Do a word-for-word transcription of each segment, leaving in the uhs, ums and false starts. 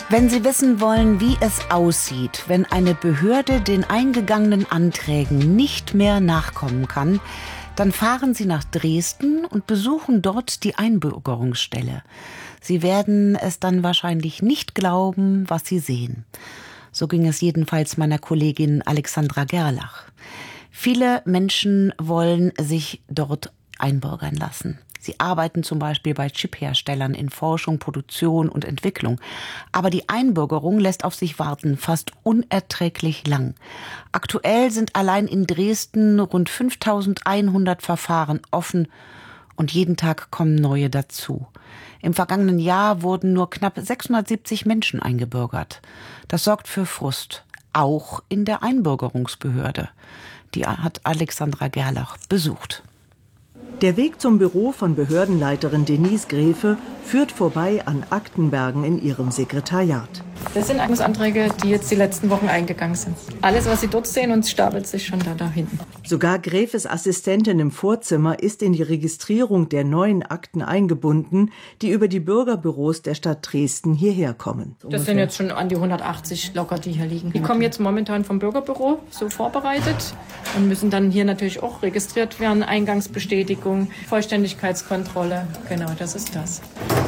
Wenn Sie wissen wollen, wie es aussieht, wenn eine Behörde den eingegangenen Anträgen nicht mehr nachkommen kann, dann fahren Sie nach Dresden und besuchen dort die Einbürgerungsstelle. Sie werden es dann wahrscheinlich nicht glauben, was Sie sehen. So ging es jedenfalls meiner Kollegin Alexandra Gerlach. Viele Menschen wollen sich dort einbürgern lassen. Sie arbeiten zum Beispiel bei Chipherstellern in Forschung, Produktion und Entwicklung. Aber die Einbürgerung lässt auf sich warten, fast unerträglich lang. Aktuell sind allein in Dresden rund fünftausendeinhundert Verfahren offen und jeden Tag kommen neue dazu. Im vergangenen Jahr wurden nur knapp sechshundertsiebzig Menschen eingebürgert. Das sorgt für Frust, auch in der Einbürgerungsbehörde. Die hat Alexandra Gerlach besucht. Der Weg zum Büro von Behördenleiterin Denise Gräfe führt vorbei an Aktenbergen in ihrem Sekretariat. Das sind Anträge, die jetzt die letzten Wochen eingegangen sind. Alles, was Sie dort sehen, und stapelt sich schon da, da hinten. Sogar Gräfes Assistentin im Vorzimmer ist in die Registrierung der neuen Akten eingebunden, die über die Bürgerbüros der Stadt Dresden hierher kommen. Das sind jetzt schon an die hundertachtzig locker, die hier liegen. Die kommen jetzt momentan vom Bürgerbüro so vorbereitet und müssen dann hier natürlich auch registriert werden. Eingangsbestätigung, Vollständigkeitskontrolle, genau, das ist das.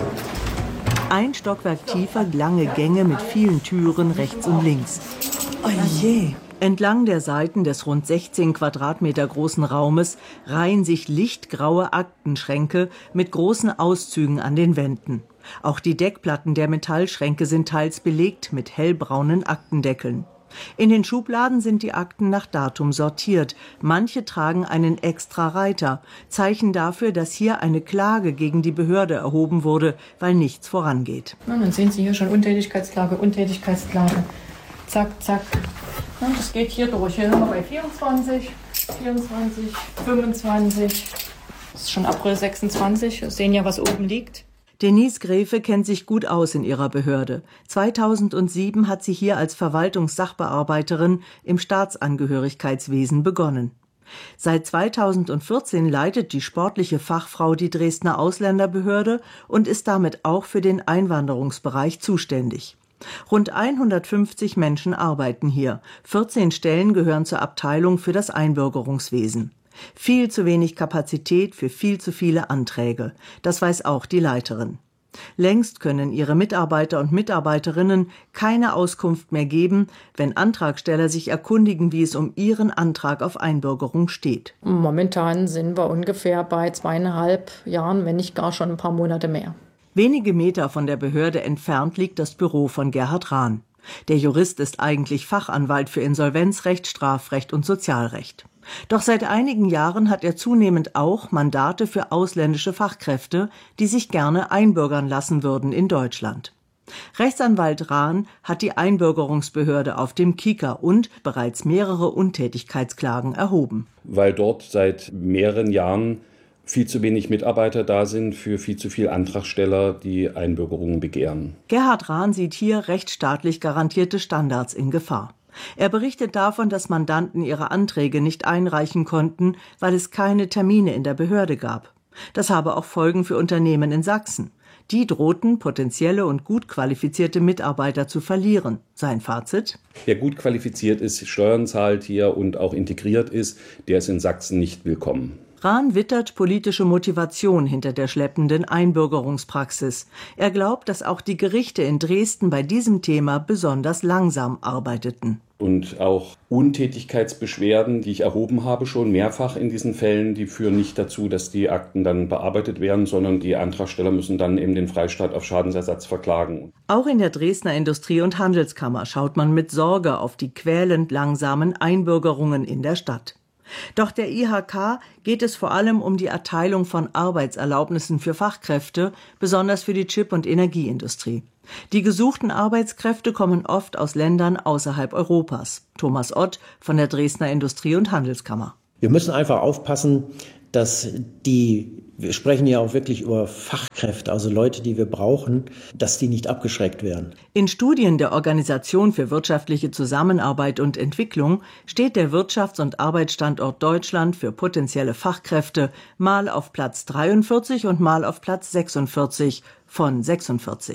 Ein Stockwerk tiefer, lange Gänge mit vielen Türen rechts und links. Oh je! Entlang der Seiten des rund sechzehn Quadratmeter großen Raumes reihen sich lichtgraue Aktenschränke mit großen Auszügen an den Wänden. Auch die Deckplatten der Metallschränke sind teils belegt mit hellbraunen Aktendeckeln. In den Schubladen sind die Akten nach Datum sortiert. Manche tragen einen extra Reiter. Zeichen dafür, dass hier eine Klage gegen die Behörde erhoben wurde, weil nichts vorangeht. Na, dann sehen Sie hier schon Untätigkeitsklage, Untätigkeitsklage. Zack, zack. Na, das geht hier durch. Hier sind wir bei vierundzwanzig, vierundzwanzig, fünfundzwanzig. Das ist schon April sechsundzwanzig. Wir sehen ja, was oben liegt. Denise Gräfe kennt sich gut aus in ihrer Behörde. zweitausendsieben hat sie hier als Verwaltungssachbearbeiterin im Staatsangehörigkeitswesen begonnen. Seit zweitausendvierzehn leitet die sportliche Fachfrau die Dresdner Ausländerbehörde und ist damit auch für den Einwanderungsbereich zuständig. Rund hundertfünfzig Menschen arbeiten hier. vierzehn Stellen gehören zur Abteilung für das Einbürgerungswesen. Viel zu wenig Kapazität für viel zu viele Anträge. Das weiß auch die Leiterin. Längst können ihre Mitarbeiter und Mitarbeiterinnen keine Auskunft mehr geben, wenn Antragsteller sich erkundigen, wie es um ihren Antrag auf Einbürgerung steht. Momentan sind wir ungefähr bei zweieinhalb Jahren, wenn nicht gar schon ein paar Monate mehr. Wenige Meter von der Behörde entfernt liegt das Büro von Gerhard Rahn. Der Jurist ist eigentlich Fachanwalt für Insolvenzrecht, Strafrecht und Sozialrecht. Doch seit einigen Jahren hat er zunehmend auch Mandate für ausländische Fachkräfte, die sich gerne einbürgern lassen würden in Deutschland. Rechtsanwalt Rahn hat die Einbürgerungsbehörde auf dem Kieker und bereits mehrere Untätigkeitsklagen erhoben. Weil dort seit mehreren Jahren viel zu wenig Mitarbeiter da sind für viel zu viele Antragsteller, die Einbürgerungen begehren. Gerhard Rahn sieht hier rechtsstaatlich garantierte Standards in Gefahr. Er berichtet davon, dass Mandanten ihre Anträge nicht einreichen konnten, weil es keine Termine in der Behörde gab. Das habe auch Folgen für Unternehmen in Sachsen. Die drohten, potenzielle und gut qualifizierte Mitarbeiter zu verlieren. Sein Fazit? Wer gut qualifiziert ist, Steuern zahlt hier und auch integriert ist, der ist in Sachsen nicht willkommen. Rahn wittert politische Motivation hinter der schleppenden Einbürgerungspraxis. Er glaubt, dass auch die Gerichte in Dresden bei diesem Thema besonders langsam arbeiteten. Und auch Untätigkeitsbeschwerden, die ich erhoben habe, schon mehrfach in diesen Fällen, die führen nicht dazu, dass die Akten dann bearbeitet werden, sondern die Antragsteller müssen dann eben den Freistaat auf Schadensersatz verklagen. Auch in der Dresdner Industrie- und Handelskammer schaut man mit Sorge auf die quälend langsamen Einbürgerungen in der Stadt. Doch der I H K geht es vor allem um die Erteilung von Arbeitserlaubnissen für Fachkräfte, besonders für die Chip- und Energieindustrie. Die gesuchten Arbeitskräfte kommen oft aus Ländern außerhalb Europas. Thomas Ott von der Dresdner Industrie- und Handelskammer. Wir müssen einfach aufpassen, dass die, wir sprechen ja auch wirklich über Fachkräfte, also Leute, die wir brauchen, dass die nicht abgeschreckt werden. In Studien der Organisation für wirtschaftliche Zusammenarbeit und Entwicklung steht der Wirtschafts- und Arbeitsstandort Deutschland für potenzielle Fachkräfte mal auf Platz dreiundvierzig und mal auf Platz sechsundvierzig von sechsundvierzig.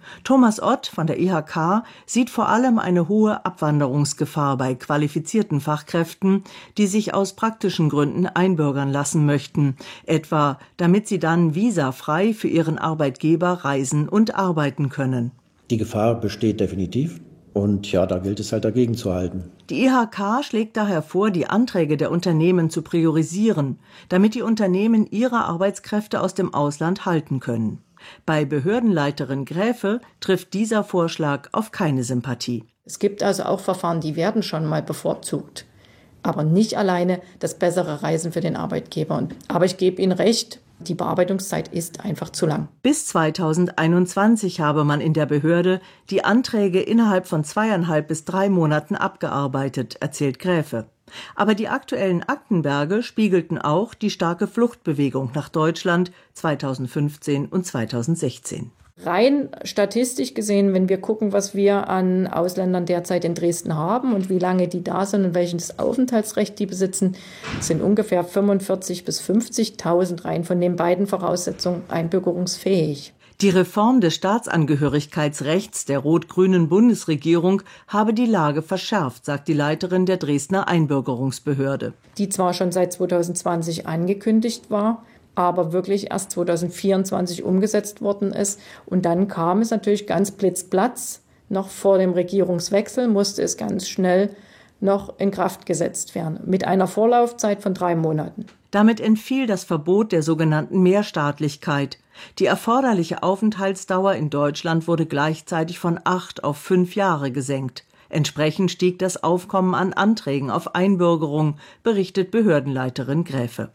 Thomas Ott von der I H K sieht vor allem eine hohe Abwanderungsgefahr bei qualifizierten Fachkräften, die sich aus praktischen Gründen einbürgern lassen möchten, etwa damit sie dann visafrei für ihren Arbeitgeber reisen und arbeiten können. Die Gefahr besteht definitiv und ja, da gilt es halt dagegen zu halten. Die I H K schlägt daher vor, die Anträge der Unternehmen zu priorisieren, damit die Unternehmen ihre Arbeitskräfte aus dem Ausland halten können. Bei Behördenleiterin Gräfe trifft dieser Vorschlag auf keine Sympathie. Es gibt also auch Verfahren, die werden schon mal bevorzugt, aber nicht alleine das bessere Reisen für den Arbeitgeber. Aber ich gebe Ihnen recht, die Bearbeitungszeit ist einfach zu lang. Bis zweitausendeinundzwanzig habe man in der Behörde die Anträge innerhalb von zweieinhalb bis drei Monaten abgearbeitet, erzählt Gräfe. Aber die aktuellen Aktenberge spiegelten auch die starke Fluchtbewegung nach Deutschland zweitausendfünfzehn und zweitausendsechzehn. Rein statistisch gesehen, wenn wir gucken, was wir an Ausländern derzeit in Dresden haben und wie lange die da sind und welches Aufenthaltsrecht die besitzen, sind ungefähr fünfundvierzigtausend bis fünfzigtausend rein von den beiden Voraussetzungen einbürgerungsfähig. Die Reform des Staatsangehörigkeitsrechts der rot-grünen Bundesregierung habe die Lage verschärft, sagt die Leiterin der Dresdner Einbürgerungsbehörde. Die zwar schon seit zweitausendzwanzig angekündigt war, aber wirklich erst zweitausendvierundzwanzig umgesetzt worden ist. Und dann kam es natürlich ganz blitzplatz. Noch vor dem Regierungswechsel musste es ganz schnell noch in Kraft gesetzt werden, mit einer Vorlaufzeit von drei Monaten. Damit entfiel das Verbot der sogenannten Mehrstaatlichkeit. Die erforderliche Aufenthaltsdauer in Deutschland wurde gleichzeitig von acht auf fünf Jahre gesenkt. Entsprechend stieg das Aufkommen an Anträgen auf Einbürgerung, berichtet Behördenleiterin Gräfe.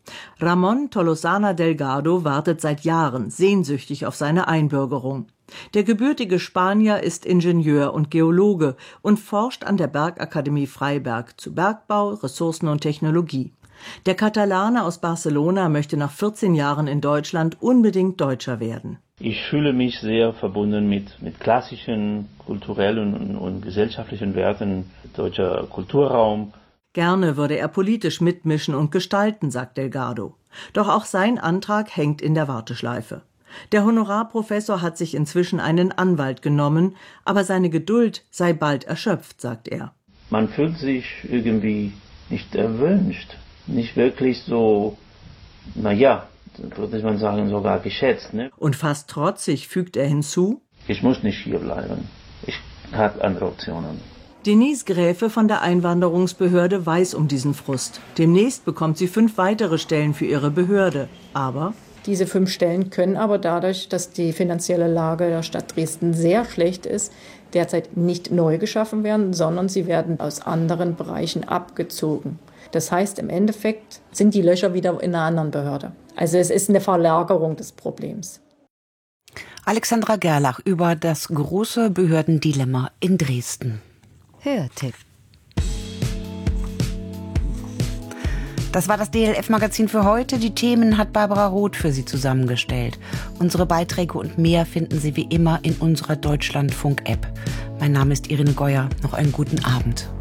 Ramon Tolosana Delgado wartet seit Jahren sehnsüchtig auf seine Einbürgerung. Der gebürtige Spanier ist Ingenieur und Geologe und forscht an der Bergakademie Freiberg zu Bergbau, Ressourcen und Technologie. Der Katalane aus Barcelona möchte nach vierzehn Jahren in Deutschland unbedingt Deutscher werden. Ich fühle mich sehr verbunden mit, mit klassischen kulturellen und, und gesellschaftlichen Werten deutscher Kulturraum. Gerne würde er politisch mitmischen und gestalten, sagt Delgado. Doch auch sein Antrag hängt in der Warteschleife. Der Honorarprofessor hat sich inzwischen einen Anwalt genommen, aber seine Geduld sei bald erschöpft, sagt er. Man fühlt sich irgendwie nicht erwünscht, nicht wirklich so, naja, würde man sagen, sogar geschätzt. Ne? Und fast trotzig fügt er hinzu: Ich muss nicht hier bleiben. Ich habe andere Optionen. Denise Gräfe von der Einwanderungsbehörde weiß um diesen Frust. Demnächst bekommt sie fünf weitere Stellen für ihre Behörde. Aber diese fünf Stellen können aber dadurch, dass die finanzielle Lage der Stadt Dresden sehr schlecht ist, derzeit nicht neu geschaffen werden, sondern sie werden aus anderen Bereichen abgezogen. Das heißt, im Endeffekt sind die Löcher wieder in einer anderen Behörde. Also es ist eine Verlagerung des Problems. Alexandra Gerlach über das große Behördendilemma in Dresden. Hörtipp. Das war das D L F-Magazin für heute. Die Themen hat Barbara Roth für Sie zusammengestellt. Unsere Beiträge und mehr finden Sie wie immer in unserer Deutschlandfunk-App. Mein Name ist Irene Geuer. Noch einen guten Abend.